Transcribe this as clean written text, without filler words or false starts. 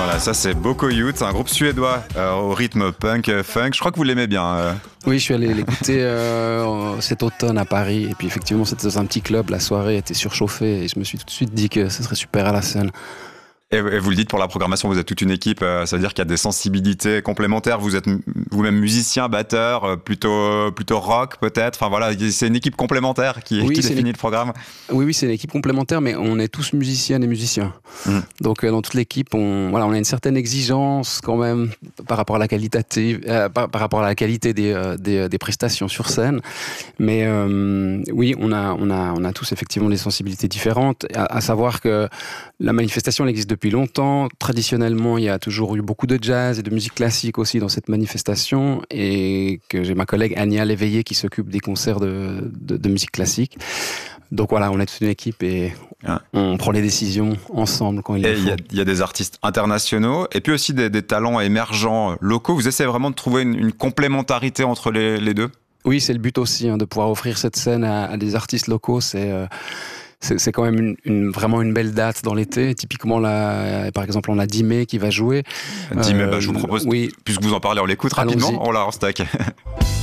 Voilà, ça c'est Boko Youth, un groupe suédois au rythme punk, funk. Je crois que vous l'aimez bien. Oui, je suis allé l'écouter cet automne à Paris. Et puis effectivement, c'était dans un petit club. La soirée était surchauffée. Et je me suis tout de suite dit que ce serait super à la scène. Et vous le dites, pour la programmation, vous êtes toute une équipe, ça veut dire qu'il y a des sensibilités complémentaires. Vous êtes vous-même musicien, batteur, plutôt rock peut-être. Enfin voilà, c'est une équipe complémentaire qui définit le programme. Oui, c'est une équipe complémentaire, mais on est tous musiciennes et musiciens. Donc dans toute l'équipe, on a une certaine exigence quand même par rapport à la qualité, par rapport à la qualité des prestations sur scène. Mais oui, on a tous effectivement des sensibilités différentes. À savoir que la manifestation elle existe depuis longtemps. Traditionnellement, il y a toujours eu beaucoup de jazz et de musique classique aussi dans cette manifestation, et que j'ai ma collègue Ania Léveillé qui s'occupe des concerts de musique classique. Donc voilà, on est toute une équipe et on prend les décisions ensemble quand il le faut. Il y a des artistes internationaux et puis aussi des talents émergents locaux. Vous essayez vraiment de trouver une complémentarité entre les deux ? Oui, c'est le but aussi, de pouvoir offrir cette scène à des artistes locaux. C'est quand même vraiment une belle date dans l'été. Typiquement, par exemple, on a Dimé qui va jouer. Dimé, je vous propose, puisque vous en parlez, on l'écoute rapidement. On l'a en stack.